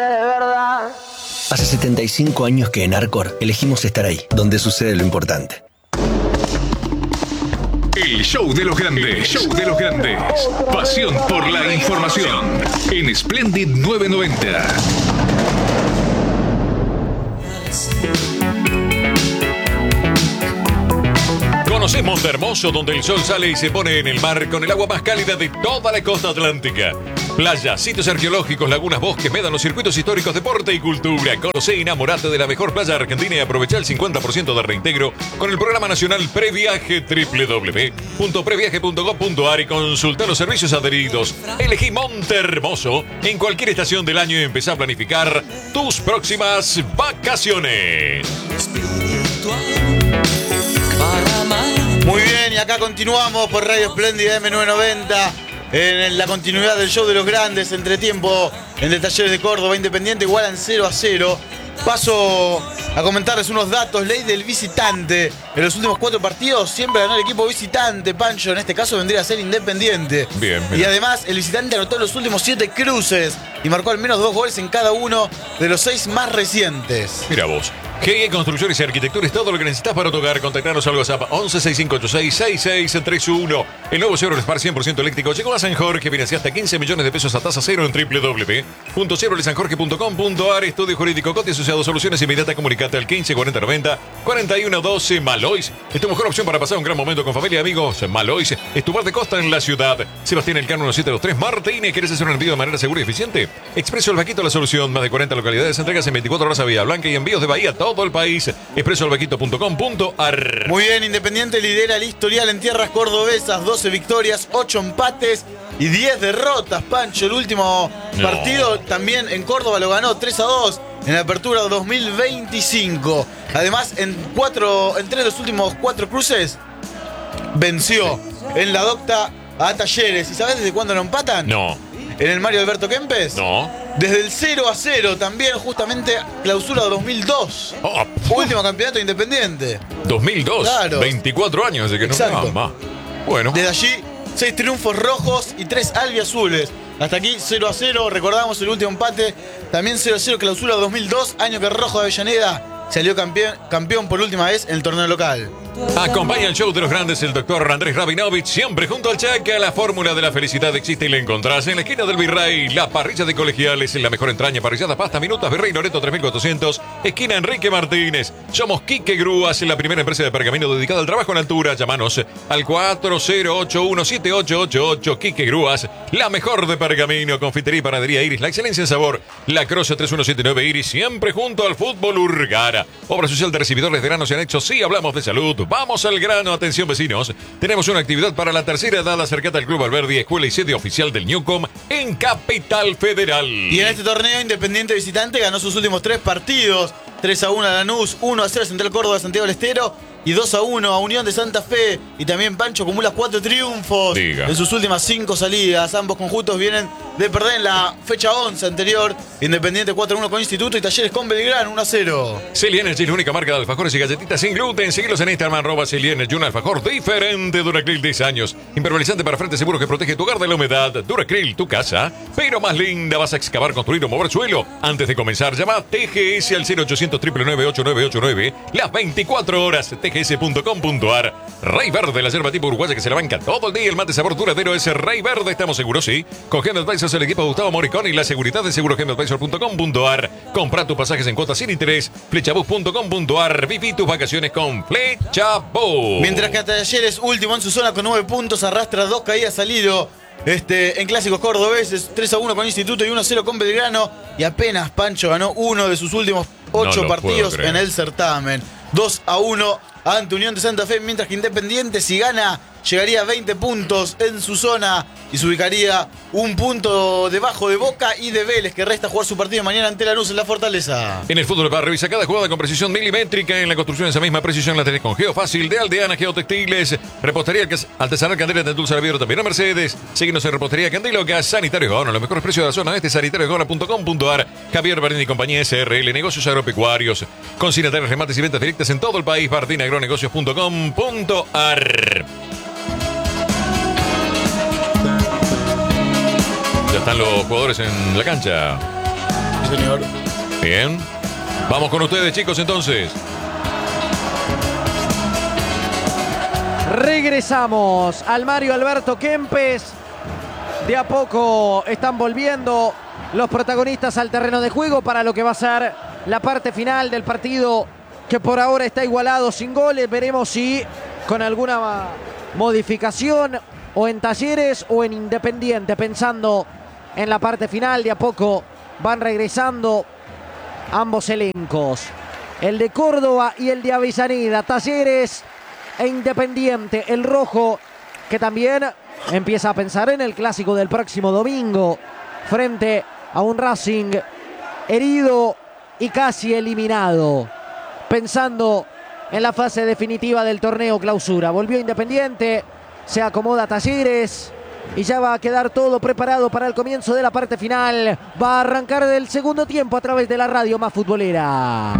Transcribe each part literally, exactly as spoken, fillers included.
verdad. Hace setenta y cinco años que en Arcor elegimos estar ahí, donde sucede lo importante. El show de los grandes, el show de los grandes. Pasión por la información. En Splendid nueve noventa. Conoces Monte Hermoso, donde el sol sale y se pone en el mar con el agua más cálida de toda la costa atlántica. Playas, sitios arqueológicos, lagunas, bosques, médanos, circuitos históricos, deporte y cultura. Conocé y enamorate de la mejor playa argentina y aprovecha el cincuenta por ciento de reintegro con el programa nacional Previaje doble u doble u doble u punto previaje punto gov punto ar y consulta los servicios adheridos. Elegí Monte Hermoso en cualquier estación del año y empezá a planificar tus próximas vacaciones. Muy bien, y acá continuamos por Radio Espléndida eme novecientos noventa en la continuidad del show de los grandes. Entretiempo en el Talleres de Córdoba, Independiente igualan cero a cero. Paso a comentarles unos datos. Ley del visitante. En los últimos cuatro partidos siempre ganó el equipo visitante. Pancho, en este caso vendría a ser Independiente. Bien, y además el visitante anotó en los últimos siete cruces y marcó al menos dos goles en cada uno de los seis más recientes. Mira vos. G I Construcciones y Arquitectura es todo lo que necesitas para tocar. Contactarnos al WhatsApp once sesenta y cinco ochenta y seis sesenta y seis treinta y uno. El nuevo Chevrolet Spark cien por ciento eléctrico llegó a San Jorge. Financia hasta quince millones de pesos a tasa cero en doble u doble u doble u punto chevrolet san jorge punto com punto ar. Estudio Jurídico Coti Asociados Soluciones Inmediata. Comunicate al quince cuarenta noventa cuarenta y uno doce. Malois es tu mejor opción para pasar un gran momento con familia y amigos. Malois es tu bar de costa en la ciudad. Sebastián Elcano diecisiete veintitrés Martínez. ¿Quieres hacer un envío de manera segura y eficiente? Expreso El Vaquito, la solución. Más de cuarenta localidades. Entregas en veinticuatro horas a Vía Blanca y envíos de Bahía a todo el país. expreso el vaquito punto com punto ar. Muy bien, Independiente lidera el historial en tierras cordobesas, doce victorias, ocho empates y diez derrotas. Pancho, el último No. partido también en Córdoba lo ganó tres a dos en la apertura dos mil veinticinco. Además, en cuatro, en tres de los últimos cuatro cruces venció en la docta a Talleres. ¿Y sabes desde cuándo no empatan? No. ¿En el Mario Alberto Kempes? No. Desde el cero a cero, también justamente clausura dos mil dos. Oh, Último campeonato Independiente. dos mil dos. Claro. veinticuatro años de que no Exacto. jugaban más. Bueno. Desde allí, seis triunfos rojos y tres albiazules. Hasta aquí cero a cero, recordamos el último empate. También cero a cero, clausura dos mil dos, año que Rojo de Avellaneda salió campeón, campeón por última vez en el torneo local. Acompaña el show de los grandes el doctor Andrés Rabinovich, siempre junto al Chaca. La fórmula de la felicidad existe y la encontrás en la esquina del Virrey. La parrilla de Colegiales, la mejor entraña, parrillada, pasta, minutas, Virrey Loreto tres mil cuatrocientos, esquina Enrique Martínez. Somos Quique Grúas, la primera empresa de pergamino dedicada al trabajo en altura. Llámanos al cuatro cero ocho uno siete ocho ocho ocho. Quique Grúas, la mejor de pergamino. Confitería y panadería Iris, la excelencia en sabor. La Croce tres uno siete nueve Iris, siempre junto al fútbol Urgara. Obra social de recibidores de granos y anexos. Sí, hablamos de salud. Vamos al grano. Atención, vecinos. Tenemos una actividad para la tercera edad. Acercate al Club Alberdi, escuela y sede oficial del Newcom en Capital Federal. Y en este torneo, Independiente visitante ganó sus últimos tres partidos. tres a uno a Lanús, uno a cero a Central Córdoba, Santiago del Estero y dos a uno a Unión de Santa Fe. Y también Pancho acumula cuatro triunfos Diga. en sus últimas cinco salidas. Ambos conjuntos vienen de perder en la fecha once anterior. Independiente cuatro a uno con Instituto y Talleres con Belgrano uno a cero. Celi Energy es la única marca de alfajores y galletitas sin gluten. Seguilos en Instagram, arroba Celi Energy, un alfajor diferente. Duracril, diez años. Impermeabilizante para frente seguro que protege tu hogar de la humedad. Duracril, tu casa, pero más linda. Vas a excavar, construir o mover suelo. Antes de comenzar, llama T G S al cero ochocientos nueve nueve ocho nueve ocho nueve. Las veinticuatro horas, T G S punto com punto ar. Rey Verde, la yerba tipo uruguaya que se la banca todo el día. El mate sabor duradero es Rey Verde. Estamos seguros, sí. Con Gem Advisors, el equipo de Gustavo Moricón y la seguridad de seguro gem advisor punto com punto ar. Compra tus pasajes en cuotas sin interés. Flechabus punto com punto ar. Viví tus vacaciones con Flechabus. Mientras que Talleres, último en su zona con nueve puntos, arrastra dos caídas salido este, en clásicos cordobeses, tres a uno con Instituto y uno a cero con Belgrano. Y apenas Pancho ganó uno de sus últimos ocho No lo partidos puedo creer. en el certamen. dos a uno ante Unión de Santa Fe, mientras que Independiente, si gana, llegaría a veinte puntos en su zona y se ubicaría un punto debajo de Boca y de Vélez, que resta jugar su partido mañana ante Lanús en la Fortaleza. En el fútbol para revisa cada jugada con precisión milimétrica. En la construcción esa misma precisión la tenés con Geofácil de Aldeana Geotextiles. Repostería Artesanal Candela de Dulce Vidrio también a Mercedes. Síguenos en Repostería Candelo, Gas Sanitario Gaona. Los mejores precios de la zona este, sanitario gaona punto com punto ar. Javier Bardini y compañía S R L, negocios agropecuarios. Consignatarios, remates y ventas directas en todo el país. Bardini agronegocios punto com punto ar. Ya están los jugadores en la cancha. señor. Bien. Vamos con ustedes, chicos, entonces. Regresamos al Mario Alberto Kempes. De a poco están volviendo los protagonistas al terreno de juego para lo que va a ser la parte final del partido, que por ahora está igualado sin goles. Veremos si con alguna modificación o en Talleres o en Independiente, pensando en la parte final. De a poco van regresando ambos elencos, el de Córdoba y el de Avellaneda, Talleres e Independiente. El rojo, que también empieza a pensar en el clásico del próximo domingo frente a un Racing herido y casi eliminado, pensando en la fase definitiva del torneo clausura. Volvió Independiente, se acomoda Talleres y ya va a quedar todo preparado para el comienzo de la parte final. Va a arrancar el segundo tiempo a través de la radio más futbolera.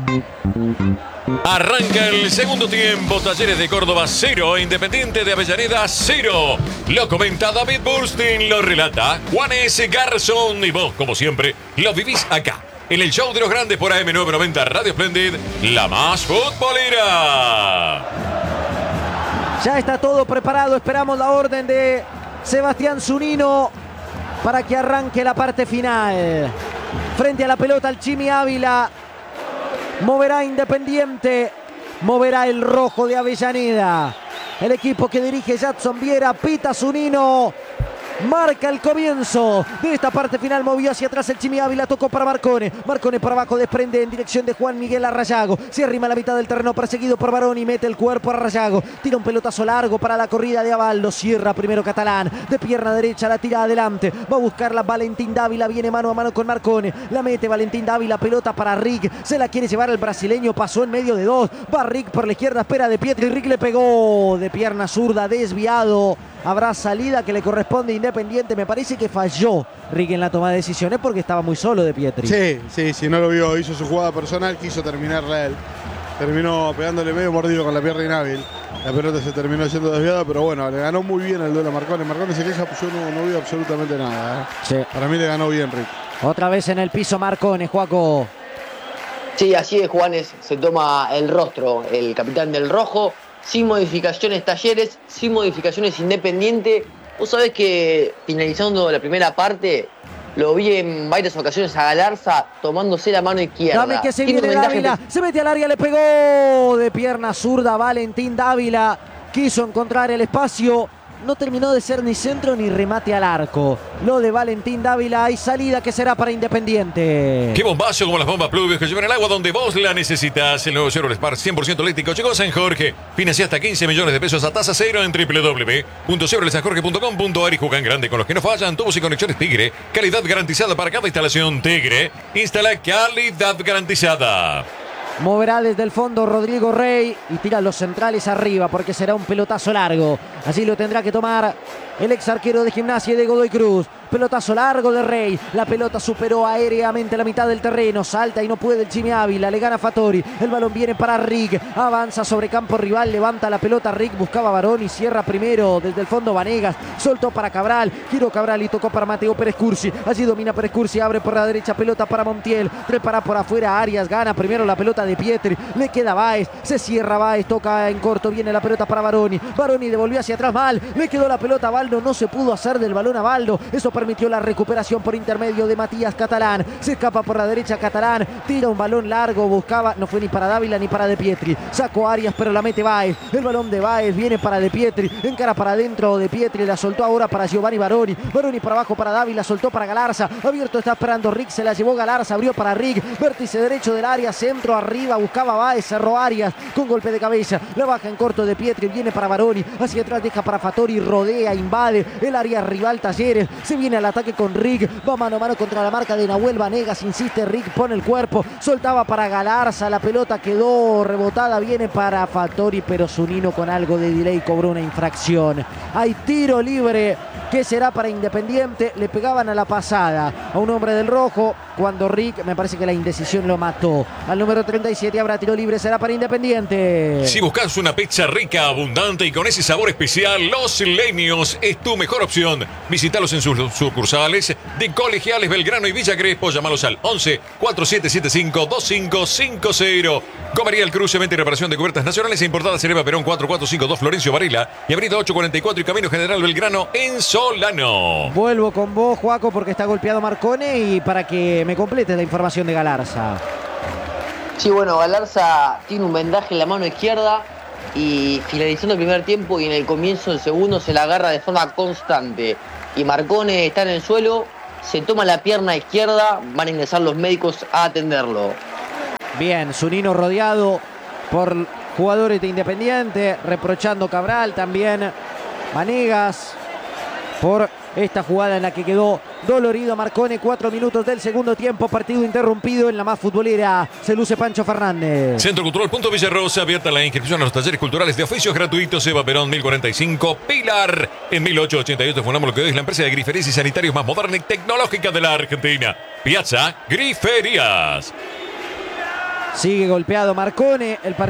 Arranca el segundo tiempo. Talleres de Córdoba cero, Independiente de Avellaneda cero. Lo comenta David Burstein, lo relata Juan S. Garzón y vos, como siempre, lo vivís acá, en el show de los grandes por A M novecientos noventa Radio Splendid, la más futbolera. Ya está todo preparado, esperamos la orden de Sebastián Zunino para que arranque la parte final. Frente a la pelota el Chimi Ávila. Moverá Independiente, moverá el rojo de Avellaneda. El equipo que dirige Jadson Viera, pita Zunino. Marca el comienzo de esta parte final. Movió hacia atrás el Chimi Ávila, tocó para Marcone. Marcone por abajo, desprende en dirección de Juan Miguel Arrayago. Se arrima a la mitad del terreno, perseguido por Baroni. Mete el cuerpo a Arrayago. Tira un pelotazo largo para la corrida de Abaldo. Cierra primero Catalán. De pierna derecha la tira adelante. Va a buscarla Valentín Dávila. Viene mano a mano con Marcone. La mete Valentín Dávila. Pelota para Rick. Se la quiere llevar el brasileño. Pasó en medio de dos. Va Rick por la izquierda. Espera de Pietri. Rick le pegó de pierna zurda. Desviado. Habrá salida que le corresponde a Independiente. Me parece que falló Rick en la toma de decisiones porque estaba muy solo de Pietri. Sí, sí, sí, no lo vio. Hizo su jugada personal, quiso terminarla él. Terminó pegándole medio mordido con la pierna inhábil. La pelota se terminó siendo desviada, pero bueno, le ganó muy bien el duelo a Marcone. Marcone se queja, pues yo no, no vi absolutamente nada. ¿eh? Sí. Para mí le ganó bien Rick. Otra vez en el piso Marcone, Juaco. Sí, así es, Juanes. Se toma el rostro, el capitán del rojo. Sin modificaciones Talleres, sin modificaciones Independiente. Vos sabés que finalizando la primera parte, lo vi en varias ocasiones a Galarza tomándose la mano izquierda. Dame que se Tiene viene un ventaja Dávila, entre- se mete al área, le pegó de pierna zurda Valentín Dávila. Quiso encontrar el espacio. No terminó de ser ni centro ni remate al arco. Lo de Valentín Dávila, hay salida que será para Independiente. Qué bombazo como las bombas Pluvios que llevan el agua donde vos la necesitas. El nuevo Chevrolet Spark cien por ciento eléctrico llegó a San Jorge. Financia hasta quince millones de pesos a tasa cero en doble u doble u doble u punto chevrolet san jorge punto com punto a r y juegan grande con los que no fallan. Tubos y conexiones Tigre. Calidad garantizada para cada instalación Tigre. Instala calidad garantizada. Moverá desde el fondo Rodrigo Rey y tira los centrales arriba porque será un pelotazo largo. Allí lo tendrá que tomar el ex arquero de Gimnasia de Godoy Cruz. Pelotazo largo de Rey. La pelota superó aéreamente la mitad del terreno. Salta y no puede el Chimi Ávila. Le gana Fattori. El balón viene para Rick. Avanza sobre campo rival. Levanta la pelota Rick. Buscaba Barón y cierra primero desde el fondo Vanegas. Soltó para Cabral. Giró Cabral y tocó para Mateo Pérez Cursi. Allí domina Pérez Cursi. Abre por la derecha. Pelota para Montiel. Prepara por afuera Arias. Gana primero la pelota de Pietri. Le queda Báez. Se cierra Báez. Toca en corto. Viene la pelota para Baroni. Baroni devolvió hacia atrás mal. Le quedó la pelota a Baldo. No se pudo hacer del balón a Baldo. Eso permitió la recuperación por intermedio de Matías Catalán. Se escapa por la derecha Catalán. Tira un balón largo. Buscaba. No fue ni para Dávila ni para De Pietri. Sacó Arias pero la mete Báez. El balón de Báez viene para De Pietri. Encara para adentro De Pietri. La soltó ahora para Giovanni Baroni. Baroni para abajo para Dávila. Soltó para Galarza. Abierto está esperando Rick. Se la llevó Galarza. Abrió para Rick. Vértice derecho del área. Centro arriba. Buscaba Báez. Cerró Arias. Con golpe de cabeza. La baja en corto De Pietri. Viene para Baroni. Hacia atrás deja para Fattori. Rodea. Invade el área rival Talleres. Se viene al ataque con Rick. Va mano a mano contra la marca de Nahuel Vanegas. Insiste Rick. Pone el cuerpo. Soltaba para Galarza. La pelota quedó rebotada. Viene para Fattori. Pero Zunino con algo de delay cobró una infracción. Hay tiro libre que será para Independiente. Le pegaban a la pasada a un hombre del rojo. cuando Rick, me parece que la indecisión lo mató. Al número treinta y siete habrá tiro libre, será para Independiente. Si buscas una pizza rica, abundante y con ese sabor especial, Los Leños es tu mejor opción. Visítalos en sus sucursales de Colegiales, Belgrano y Villa Crespo. Llámalos al once, cuatro siete siete cinco, dos cinco cinco cero. Comería el Cruce, venta y reparación de cubiertas nacionales e importadas en Eva Perón cuatro cuatro cinco dos Florencio Varela y Avenida ocho cuarenta y cuatro y Camino General Belgrano en Solano. Vuelvo con vos, Joaco, porque está golpeado Marcone y para que me complete la información de Galarza. Sí, bueno, Galarza tiene un vendaje en la mano izquierda y finalizando el primer tiempo y en el comienzo del segundo se la agarra de forma constante. Y Marcone está en el suelo, se toma la pierna izquierda, van a ingresar los médicos a atenderlo. Bien, Zunino rodeado por jugadores de Independiente, reprochando Cabral, también Vanegas, por esta jugada en la que quedó dolorido Marcone. Cuatro minutos del segundo tiempo, partido interrumpido en la más futbolera. Se luce Pancho Fernández. Centro Cultural Punto Villarrosa, abierta la inscripción a los talleres culturales de oficios gratuitos. Eva Perón mil cuarenta y cinco, Pilar. En mil ochocientos ochenta y ocho fundamos lo que hoy es la empresa de griferías y sanitarios más moderna y tecnológica de la Argentina. Piazza Griferías. Sigue golpeado Marcone. El partido